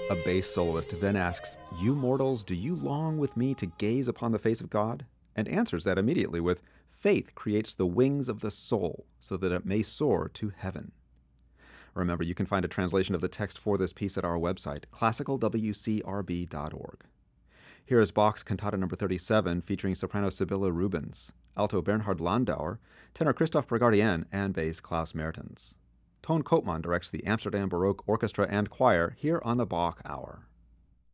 A bass soloist then asks, "You mortals, do you long with me to gaze upon the face of God?" And answers that immediately with, "Faith creates the wings of the soul so that it may soar to heaven." Remember, you can find a translation of the text for this piece at our website, classicalwcrb.org. Here is Bach's Cantata No. 37, featuring soprano Sibylle Rubens, alto Bernhard Landauer, tenor Christoph Brigardien, and bass Klaus Mertens. Toon Koopman directs the Amsterdam Baroque Orchestra and Choir here on the Bach Hour.